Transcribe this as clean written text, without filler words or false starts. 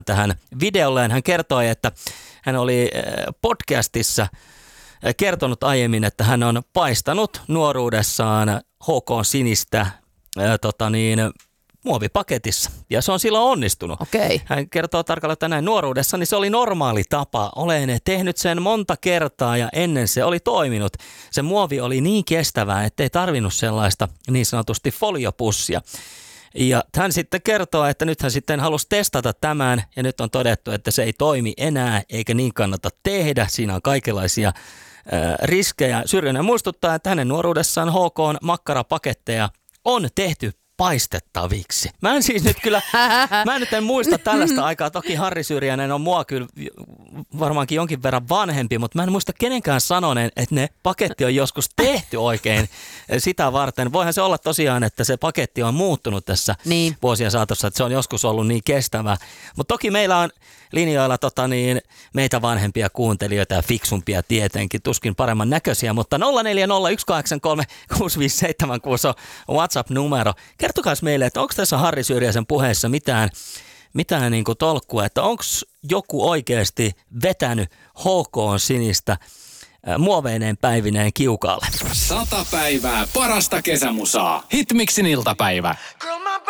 tähän videolleen. Hän kertoi, että hän oli podcastissa kertonut aiemmin, että hän on paistanut nuoruudessaan HK Sinistä muovipaketissa. Ja se on silloin onnistunut. Okay. Hän kertoo tarkalleen, että näin nuoruudessa, niin se oli normaali tapa. Olen tehnyt sen monta kertaa ja ennen se oli toiminut. Se muovi oli niin kestävää, ettei tarvinnut sellaista niin sanotusti foliopussia. Ja hän sitten kertoo, että nyt hän sitten halusi testata tämän ja nyt on todettu, että se ei toimi enää eikä niin kannata tehdä. Siinä on kaikenlaisia riskejä. Syrjäinen muistuttaa, että hänen nuoruudessaan HK:n makkarapaketteja on tehty paistettaviksi. Mä en muista tällaista aikaa. Toki Harri Syrjäinen on mua kyllä varmaankin jonkin verran vanhempi, mutta mä en muista kenenkään sanoneen, että ne paketti on joskus tehty oikein sitä varten. Voihan se olla tosiaan, että se paketti on muuttunut tässä vuosien saatossa, että se on joskus ollut niin kestävä. Mutta toki meillä on linjoilla meitä vanhempia kuuntelijoita ja fiksumpia tietenkin, tuskin paremman näköisiä, mutta 0401836576 on WhatsApp-numero. Kertokaa meille, että onko tässä Harri Syrjäisen puheessa mitään niin kuin tolkkua, että onko joku oikeasti vetänyt HK Sinistä muoveineen päivineen kiukaalle? 100 päivää parasta kesämusaa. Hitmixin iltapäivä.